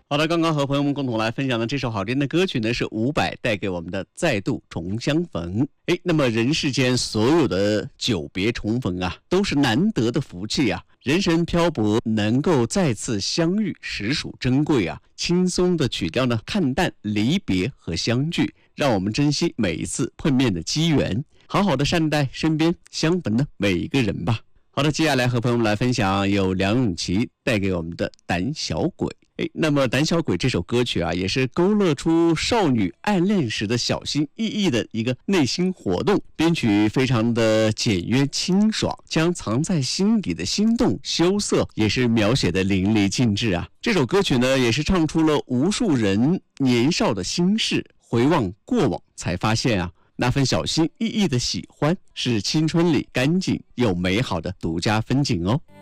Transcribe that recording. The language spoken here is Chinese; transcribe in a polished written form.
好的，刚刚和朋友们共同来分享的这首好听的歌曲呢，是伍佰带给我们的再度重相逢。那么人世间所有的久别重逢啊，都是难得的福气啊。人生漂泊，能够再次相遇，实属珍贵啊。轻松的曲调呢，看淡离别和相聚，让我们珍惜每一次碰面的机缘，好好的善待身边相逢的每一个人吧。好的，接下来和朋友们来分享有梁咏琪带给我们的《胆小鬼》。那么《胆小鬼》这首歌曲啊，也是勾勒出少女暗恋时的小心翼翼的一个内心活动。编曲非常的简约清爽，将藏在心底的心动羞涩也是描写的淋漓尽致啊。这首歌曲呢，也是唱出了无数人年少的心事。回望过往，才发现啊，那份小心翼翼的喜欢是青春里干净又美好的独家风景哦。